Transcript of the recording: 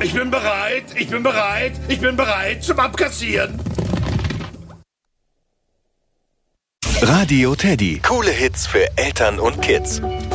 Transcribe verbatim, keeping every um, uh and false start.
Ich bin bereit, ich bin bereit, ich bin bereit zum Abkassieren. Radio Teddy. Coole Hits für Eltern und Kids.